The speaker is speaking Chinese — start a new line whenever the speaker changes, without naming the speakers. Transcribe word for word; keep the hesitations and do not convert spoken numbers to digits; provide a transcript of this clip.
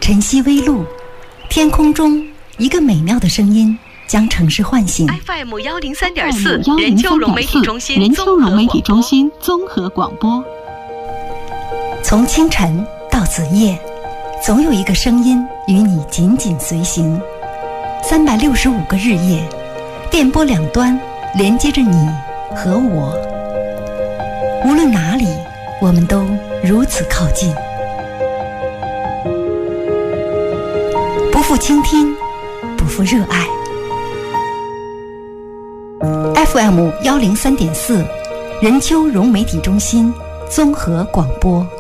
晨曦微露，天空中一个美妙的声音将城市唤醒。
F M 一零三点四 任丘融媒体中心
任丘融媒体中心综合广播。
从清晨到子夜，总有一个声音与你紧紧随行。三百六十五个日夜，电波两端连接着你和我。无论哪里，我们都如此靠近。不负倾听，不负热爱。F M 一零三点四，任丘融媒体中心综合广播。